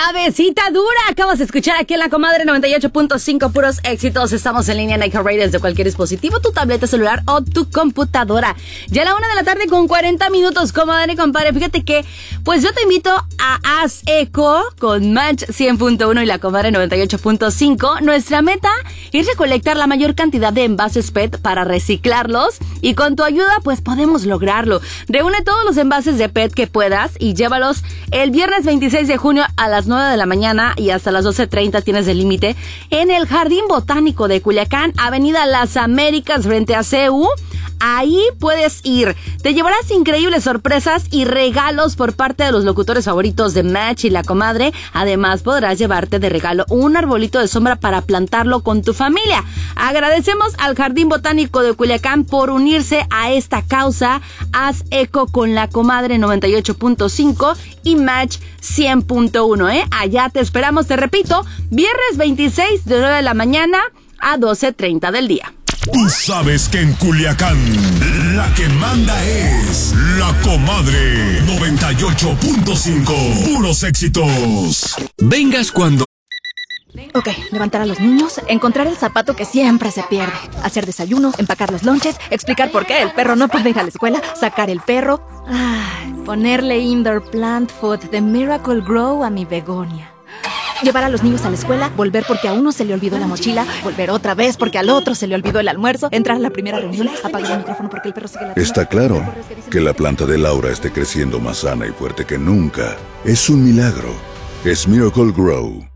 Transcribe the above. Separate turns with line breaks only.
Cabecita dura, acabas de escuchar aquí en La Comadre 98.5, puros éxitos. Estamos en línea en iHeartRadio desde cualquier dispositivo, tu tableta celular o tu computadora. Ya a la 1:00 con 40 minutos, comadre, compadre. Fíjate que, pues yo te invito a Haz Eco con Match 100.1 y La Comadre 98.5. Nuestra meta es recolectar la mayor cantidad de envases PET para reciclarlos y con tu ayuda, pues podemos lograrlo. Reúne todos los envases de PET que puedas y llévalos el viernes 26 de junio a las 9 de la mañana y hasta las 12:30 tienes el límite en el Jardín Botánico de Culiacán, Avenida Las Américas frente a CU. Ahí puedes ir. Te llevarás increíbles sorpresas y regalos por parte de los locutores favoritos de Match y La Comadre. Además, podrás llevarte de regalo un arbolito de sombra para plantarlo con tu familia. Agradecemos al Jardín Botánico de Culiacán por unirse a esta causa. Haz Eco con La Comadre 98.5 y Match 100.1, Allá te esperamos, te repito, viernes 26 de 9 de la mañana a 12:30 del día.
Tú sabes que en Culiacán la que manda es La Comadre 98.5. Puros éxitos. Vengas cuando...
Ok, levantar a los niños, encontrar el zapato que siempre se pierde, hacer desayuno, empacar los lonches, explicar por qué el perro no puede ir a la escuela, sacar el perro, ponerle indoor plant food de Miracle Grow a mi begonia. Llevar a los niños a la escuela, volver porque a uno se le olvidó la mochila, volver otra vez porque al otro se le olvidó el almuerzo, entrar a la primera reunión, apagar el micrófono porque el perro sigue la...
Está claro que la planta de Laura esté creciendo más sana y fuerte que nunca. Es un milagro. Es Miracle Grow.